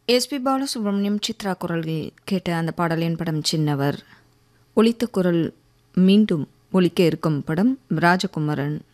SP Balasubramaniam Chitra குரல்களில் கேட்ட அந்த பாடலின் படம் சின்னவர். ஒலித்த குரல் மீண்டும் ஒலிக்க இருக்கும் படம் ராஜகுமாரன்.